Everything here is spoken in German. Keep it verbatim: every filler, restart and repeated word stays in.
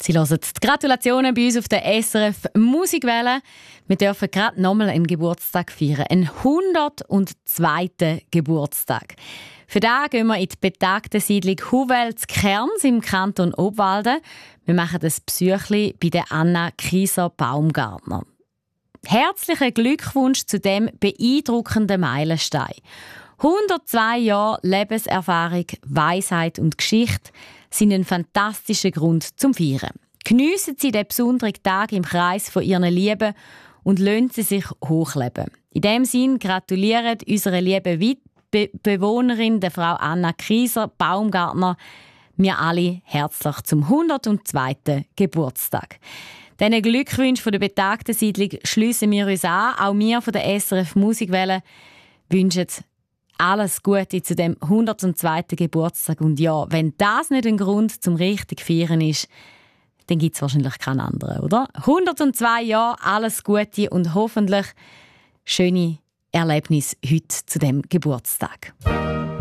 Sie hören die Gratulationen bei uns auf der S R F Musikwelle. Wir dürfen gerade nochmal einen Geburtstag feiern. Einen hundertzweiten Geburtstag. Für das gehen wir in die betagte Siedlung Huwel-Kerns im Kanton Obwalden. Wir machen das Psychli bei der Anna Kieser-Baumgartner. Herzlichen Glückwunsch zu dem beeindruckenden Meilenstein. hundertzwei Jahre Lebenserfahrung, Weisheit und Geschichte sind ein fantastischer Grund zum Feiern. Geniessen Sie den besonderen Tag im Kreis von Ihren Lieben und lassen Sie sich hochleben. In diesem Sinne gratulieren unsere lieben Be- Bewohnerin, der Frau Anna Kieser-Baumgartner, wir alle herzlich zum hundertzweiten Geburtstag. Diesen Glückwünschen von der betagten Siedlung schliessen wir uns an. Auch wir von der S R F Musikwelle wünschen alles Gute zu dem hundertzweiten Geburtstag. Und ja, wenn das nicht ein Grund zum richtig Feiern ist, dann gibt es wahrscheinlich keinen anderen, oder? hundertzwei Jahre, alles Gute und hoffentlich schöne Erlebnisse heute zu dem Geburtstag.